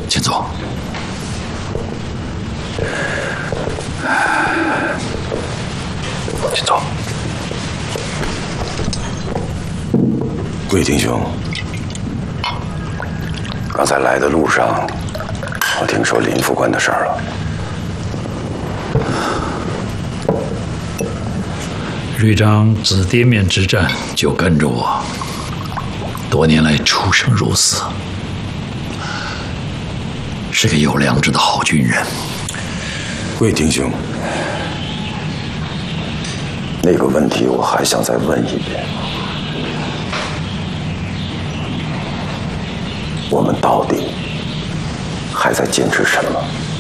请坐。请坐。 贵弟兄，刚才来的路上，我听说林副官的事儿了。 旅长自滇缅之战就跟着我，多年来出生入死，是个有良知的好军人。 贵弟兄，那个问题我还想再问一遍。我们到底还在坚持什么？